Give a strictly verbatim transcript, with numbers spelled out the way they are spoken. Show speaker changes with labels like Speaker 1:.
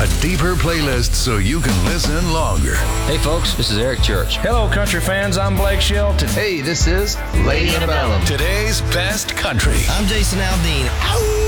Speaker 1: A deeper playlist so you can listen longer.
Speaker 2: Hey folks, this is Eric Church.
Speaker 3: Hello country fans, I'm Blake Shelton.
Speaker 4: Hey, this is Lady Antebellum.
Speaker 1: Today's best country.
Speaker 5: I'm Jason Aldean. Ow!